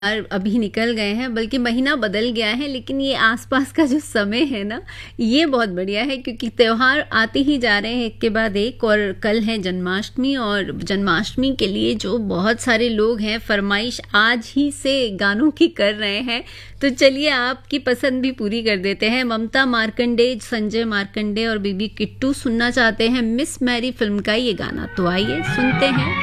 अभी निकल गए हैं, बल्कि महीना बदल गया है, लेकिन ये आसपास का जो समय है ना, ये बहुत बढ़िया है क्योंकि त्योहार आते ही जा रहे हैं एक के बाद एक। और कल है जन्माष्टमी, और जन्माष्टमी के लिए जो बहुत सारे लोग हैं फरमाइश आज ही से गानों की कर रहे हैं। तो चलिए आपकी पसंद भी पूरी कर देते हैं। ममता मार्कंडे, संजय मार्कंडे और बीबी किट्टू सुनना चाहते हैं मिस मैरी फिल्म का ये गाना, तो आइए सुनते हैं।